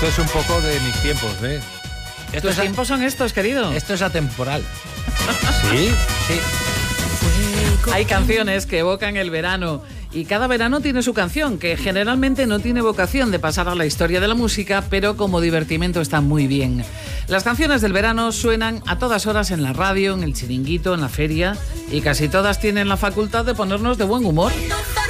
Esto es un poco de mis tiempos, ¿eh? ¿Tus tiempos son estos, querido? Esto es atemporal. ¿Sí? Sí. Hay canciones que evocan el verano y cada verano tiene su canción, que generalmente no tiene vocación de pasar a la historia de la música, pero como divertimento está muy bien. Las canciones del verano suenan a todas horas en la radio, en el chiringuito, en la feria, y casi todas tienen la facultad de ponernos de buen humor.